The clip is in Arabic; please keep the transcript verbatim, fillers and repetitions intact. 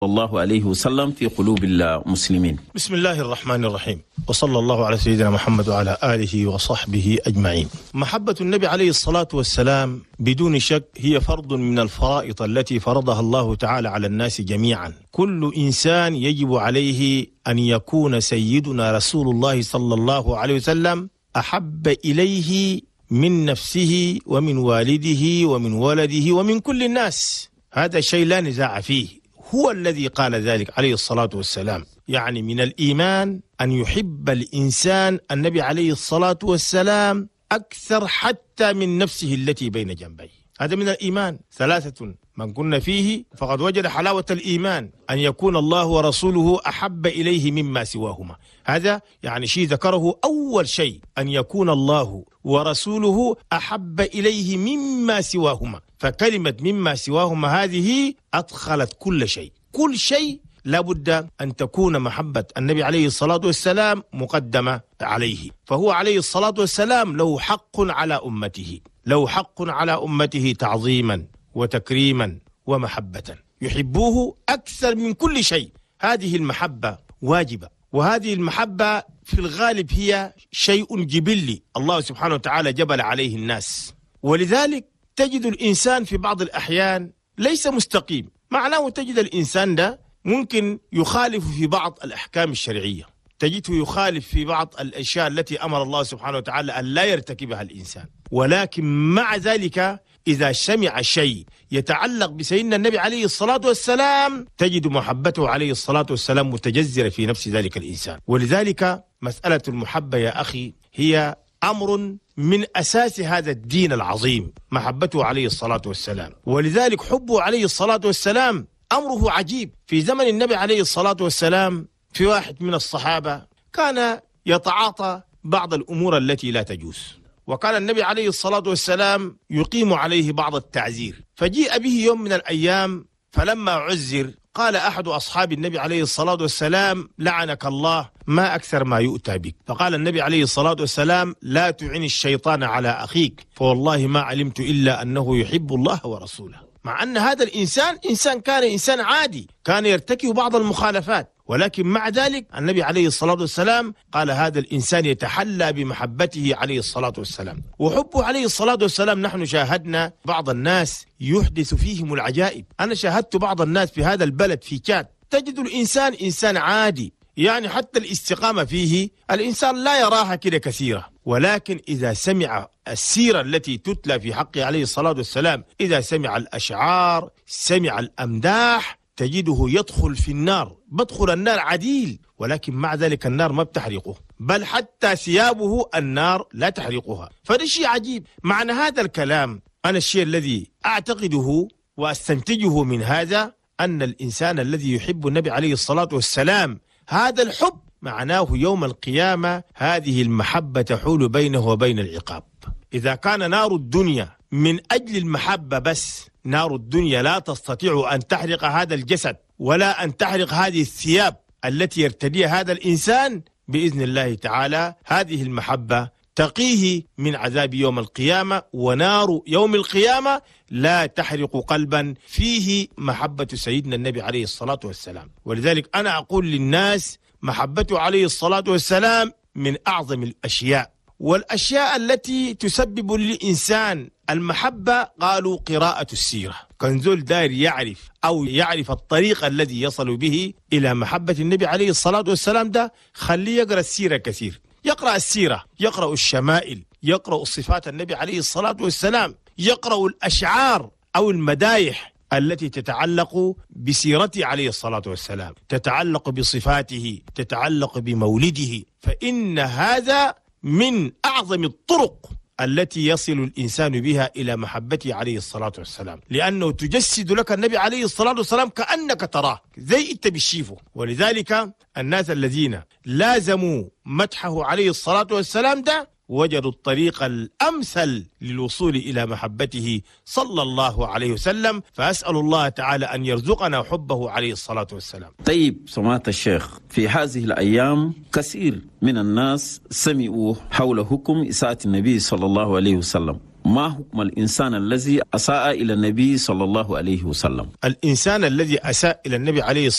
الله عليه وسلم في قلوب المسلمين. بسم الله الرحمن الرحيم، وصلى الله على سيدنا محمد وعلى آله وصحبه أجمعين. محبة النبي عليه الصلاة والسلام بدون شك هي فرض من الفرائض التي فرضها الله تعالى على الناس جميعا. كل إنسان يجب عليه أن يكون سيدنا رسول الله صلى الله عليه وسلم أحب إليه من نفسه ومن والده ومن ولده ومن كل الناس. هذا شيء لا نزاع فيه، هو الذي قال ذلك عليه الصلاة والسلام. يعني من الإيمان أن يحب الإنسان النبي عليه الصلاة والسلام أكثر حتى من نفسه التي بين جنبيه. هذا من الإيمان. ثلاثة من كنا فيه فقد وجد حلاوة الإيمان، أن يكون الله ورسوله أحب إليه مما سواهما. هذا يعني شيء ذكره أول شيء، أن يكون الله ورسوله أحب إليه مما سواهما. فكلمة مما سواهما هذه أدخلت كل شيء. كل شيء لابد أن تكون محبة النبي عليه الصلاة والسلام مقدمة عليه. فهو عليه الصلاة والسلام له حق على أمته، له حق على أمته تعظيما وتكريما ومحبة، يحبوه أكثر من كل شيء. هذه المحبة واجبة، وهذه المحبة في الغالب هي شيء جبلي الله سبحانه وتعالى جبل عليه الناس. ولذلك تجد الإنسان في بعض الأحيان ليس مستقيم. معناه تجد الإنسان ده ممكن يخالف في بعض الأحكام الشرعية، تجده يخالف في بعض الأشياء التي أمر الله سبحانه وتعالى أن لا يرتكبها الإنسان، ولكن مع ذلك إذا سمع شيء يتعلق بسيدنا النبي عليه الصلاة والسلام تجد محبته عليه الصلاة والسلام متجذرة في نفس ذلك الإنسان. ولذلك مسألة المحبة يا أخي هي أمر من أساس هذا الدين العظيم، محبته عليه الصلاة والسلام. ولذلك حبه عليه الصلاة والسلام أمره عجيب. في زمن النبي عليه الصلاة والسلام في واحد من الصحابة كان يتعاطى بعض الأمور التي لا تجوز، وكان النبي عليه الصلاة والسلام يقيم عليه بعض التعزير. فجيء به يوم من الأيام فلما عزر قال أحد أصحاب النبي عليه الصلاة والسلام: لعنك الله، ما أكثر ما يؤتى بك. فقال النبي عليه الصلاة والسلام: لا تعن الشيطان على أخيك، فوالله ما علمت إلا أنه يحب الله ورسوله. مع أن هذا الإنسان إنسان كان إنسان عادي، كان يرتكب بعض المخالفات، ولكن مع ذلك النبي عليه الصلاة والسلام قال هذا الإنسان يتحلى بمحبته عليه الصلاة والسلام وحبه عليه الصلاة والسلام. نحن شاهدنا بعض الناس يحدث فيهم العجائب. أنا شاهدت بعض الناس في هذا البلد في تشاد، تجد الإنسان إنسان عادي، يعني حتى الاستقامة فيه الإنسان لا يراها كده كثيرة، ولكن إذا سمع السيرة التي تتلى في حقه عليه الصلاة والسلام، إذا سمع الأشعار، سمع الأمداح، تجده يدخل في النار، بدخل النار عديل، ولكن مع ذلك النار ما بتحرقه، بل حتى ثيابه النار لا تحرقها. فده شيء عجيب. معنى هذا الكلام أنا الشيء الذي أعتقده وأستنتجه من هذا أن الإنسان الذي يحب النبي عليه الصلاة والسلام هذا الحب معناه يوم القيامة هذه المحبة تحول بينه وبين العقاب. إذا كان نار الدنيا من أجل المحبة بس، نار الدنيا لا تستطيع أن تحرق هذا الجسد ولا أن تحرق هذه الثياب التي يرتديها هذا الإنسان، بإذن الله تعالى هذه المحبة تقيه من عذاب يوم القيامة. ونار يوم القيامة لا تحرق قلبا فيه محبة سيدنا النبي عليه الصلاة والسلام. ولذلك أنا أقول للناس محبته عليه الصلاة والسلام من أعظم الأشياء. والأشياء التي تسبب للإنسان المحبة قالوا قراءة السيرة. كنزول داير يعرف أو يعرف الطريق الذي يصل به إلى محبة النبي عليه الصلاة والسلام، ده خليه يقرأ السيرة كثير، يقرأ السيرة، يقرأ الشمائل، يقرأ صفات النبي عليه الصلاة والسلام، يقرأ الأشعار أو المدايح التي تتعلق بسيرته عليه الصلاة والسلام، تتعلق بصفاته، تتعلق بمولده. فإن هذا من أعظم الطرق التي يصل الإنسان بها إلى محبته عليه الصلاة والسلام، لأنه تجسد لك النبي عليه الصلاة والسلام كأنك تراه زي أنت بتشوفه. ولذلك الناس الذين لازموا مدحه عليه الصلاة والسلام ده وجدوا الطريق الأمثل للوصول إلى محبته صلى الله عليه وسلم. فأسأل الله تعالى أن يرزقنا حبه عليه الصلاة والسلام. طيب سماحة الشيخ، في هذه الأيام كثير من الناس سمعوا حول حكم إساءة النبي صلى الله عليه وسلم، ما حكم الإنسان الذي أساء إلى النبي صلى الله عليه وسلم؟ الإنسان الذي أساء إلى النبي عليه